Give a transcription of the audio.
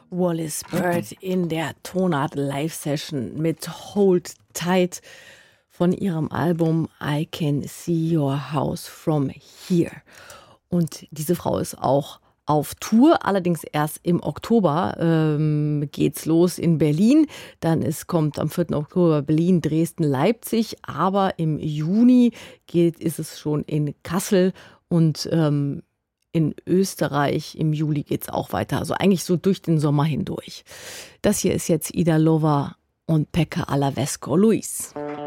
Wallis Bird in der Tonart Live-Session mit Hold Tight von ihrem Album I Can See Your House From Here. Und diese Frau ist auch auf Tour, allerdings erst im Oktober geht's los in Berlin. Dann kommt am 4. Oktober Berlin, Dresden, Leipzig. Aber im Juni ist es schon in Kassel und in Österreich im Juli geht's auch weiter. Also eigentlich so durch den Sommer hindurch. Das hier ist jetzt Ida Lover und Pekka Alavesco Luis.